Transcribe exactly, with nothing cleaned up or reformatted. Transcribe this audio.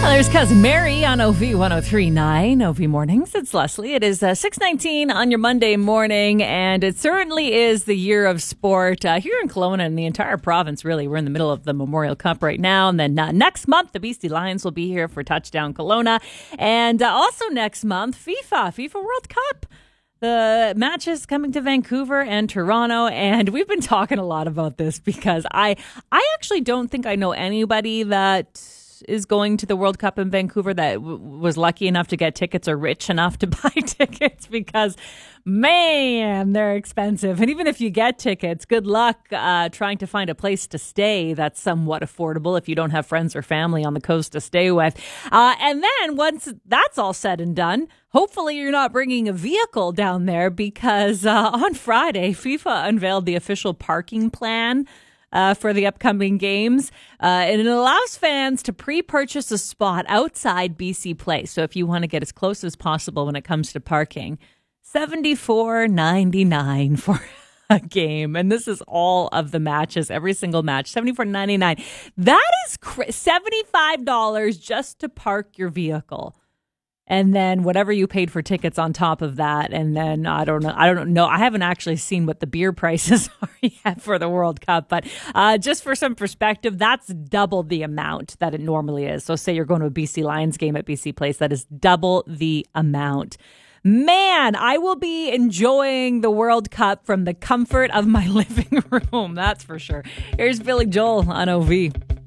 There's Cousin Mary on O V one oh three point nine, O V Mornings. It's Leslie. It is uh, six nineteen on your Monday morning, and it certainly is the year of sport uh, here in Kelowna and the entire province, really. We're in the middle of the Memorial Cup right now, and then uh, next month, the B C Lions will be here for Touchdown Kelowna. And uh, also next month, FIFA, FIFA World Cup. The matches coming to Vancouver and Toronto, and we've been talking a lot about this because I, I actually don't think I know anybody that is going to the World Cup in Vancouver that w- was lucky enough to get tickets or rich enough to buy tickets because, man, they're expensive. And even if you get tickets, good luck uh, trying to find a place to stay that's somewhat affordable if you don't have friends or family on the coast to stay with. Uh, and then once that's all said and done, hopefully you're not bringing a vehicle down there because uh, on Friday, FIFA unveiled the official parking plan Uh, for the upcoming games. Uh, and it allows fans to pre-purchase a spot outside B C Place. So if you want to get as close as possible when it comes to parking, seventy-four ninety-nine for a game. And this is all of the matches, every single match, seventy-four ninety-nine. That is cra- seventy-five dollars just to park your vehicle. And then whatever you paid for tickets on top of that. And then I don't know. I don't know. I haven't actually seen what the beer prices are yet for the World Cup. But uh, just for some perspective, that's double the amount that it normally is. So say you're going to a B C Lions game at B C Place. That is double the amount. Man, I will be enjoying the World Cup from the comfort of my living room. That's for sure. Here's Billy Joel on O V.